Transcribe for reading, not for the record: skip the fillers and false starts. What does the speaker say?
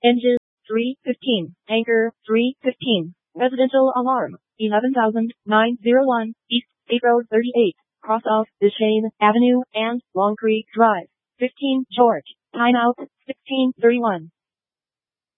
Engine 315. Anchor 315. Residential alarm 11,901 East State Road 38. Cross off Biscayne Avenue and Long Creek Drive. 15 George. Timeout 16:31.